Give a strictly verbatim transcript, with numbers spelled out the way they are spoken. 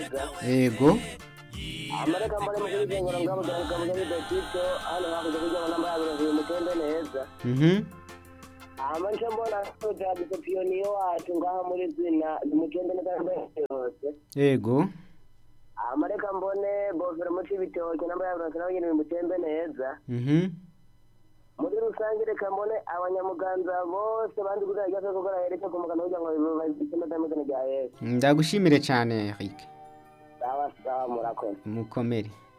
neza. Ego. Amareka mbone mukuri zengera ngabo garuka muri Betito hano hakuze kujya namba yabiro mukende neza. Mhm. Amanisha mbona kuja bipiyoniyo wacu ngaha muri zina mukende neza yose. Ego. Amareka mbone bofero muci bitoke namba yabiro nawe nyine mukende neza. Mhm. Muri rusange reka mbone abanyamuganza bose bandi kugira yase gukora yereke ku mugano kugira ngo babikeme dameze rya Yesu. Ndagushimire cyane Eric. Sawa sawa murakoze. Mukomere.